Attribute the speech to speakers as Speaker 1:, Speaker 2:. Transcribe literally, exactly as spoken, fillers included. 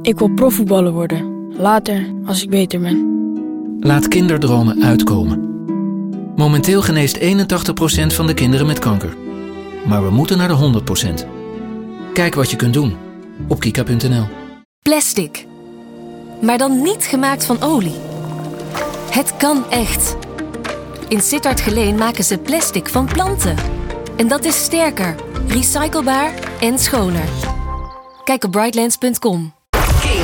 Speaker 1: Ik wil profvoetballer worden. Later, als ik beter ben.
Speaker 2: Laat kinderdromen uitkomen. Momenteel geneest eenentachtig procent van de kinderen met kanker. Maar we moeten naar de honderd procent. Kijk wat je kunt doen op kika punt n l.
Speaker 3: Plastic. Maar dan niet gemaakt van olie. Het kan echt. In Sittard Geleen maken ze plastic van planten. En dat is sterker, recyclebaar en schoner. Kijk op brightlands punt com.